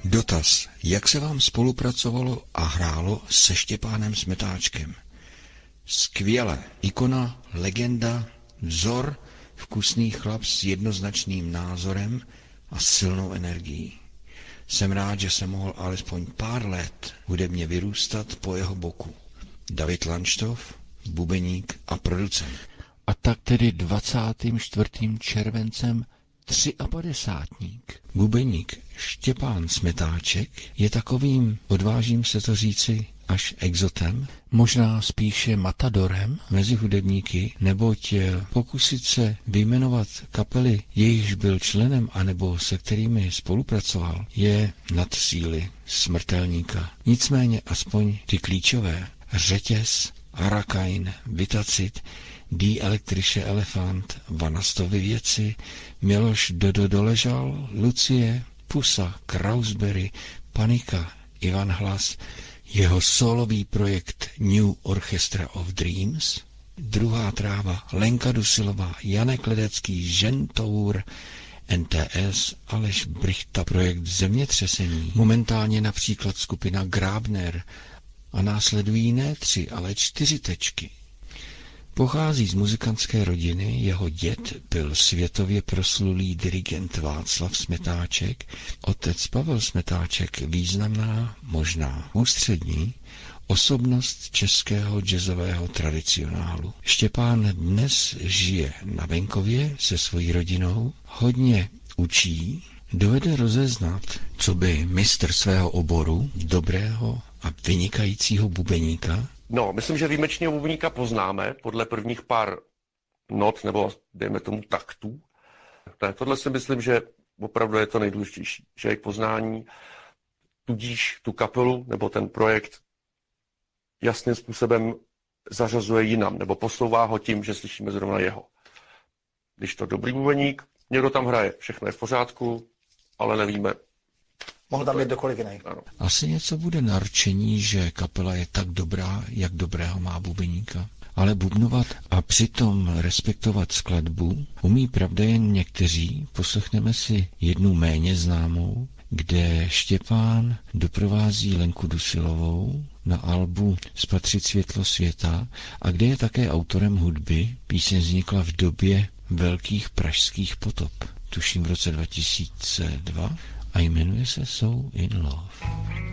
Dotaz. Jak se vám spolupracovalo a hrálo se Štěpánem Smetáčkem? Skvěle. Ikona, legenda, vzor, vkusný chlap s jednoznačným názorem a silnou energií. Jsem rád, že jsem mohl alespoň pár let hudebně vyrůstat po jeho boku. David Lanštov, bubeník a producent. A tak tedy 24. červencem 53. Bubeník Štěpán Smetáček je takovým, odvážím se to říci, až exotem, možná spíše matadorem mezi hudebníky, neboť pokusit se vyjmenovat kapely, jejichž byl členem anebo se kterými spolupracoval, je nad síly smrtelníka. Nicméně aspoň ty klíčové, Řetěz, Arakain, Vitacit, Die elektrische Elefant, Vanastovy věci, Miloš Dodo Doležal, Lucie, Pusa, Krausberry, Panika, Ivan Hlas, jeho solový projekt New Orchestra of Dreams, Druhá tráva, Lenka Dusilová, Janek Ledecký, Žentour, NTS, Aleš Brichta, projekt Zemětřesení, momentálně například skupina Grabner a následují ne 3, ale 4 tečky. Pochází z muzikantské rodiny, jeho děd byl světově proslulý dirigent Václav Smetáček, otec Pavel Smetáček významná, možná ústřední, osobnost českého jazzového tradicionálu. Štěpán dnes žije na venkově se svojí rodinou, hodně učí, dovede rozeznat, co by mistr svého oboru, dobrého a vynikajícího bubeníka. No, myslím, že výjimečného bubeníka poznáme podle prvních pár not, nebo dejme tomu taktů. Tohle si myslím, že opravdu je to nejdůležitější, že je k poznání, tudíž tu kapelu nebo ten projekt jasným způsobem zařazuje jinam, nebo posouvá ho tím, že slyšíme zrovna jeho. Když to dobrý bubeník, někdo tam hraje, všechno je v pořádku, ale nevíme. Mohl tam být dokoliv jiný. Asi něco bude narčení, že kapela je tak dobrá, jak dobrého má bubeníka. Ale bubnovat a přitom respektovat skladbu umí pravda jen někteří. Poslechneme si jednu méně známou, kde Štěpán doprovází Lenku Dusilovou na albu Spatřit světlo světa a kde je také autorem hudby. Píseň vznikla v době velkých pražských potop, tuším v roce 2002, a jmenuje se So in Love.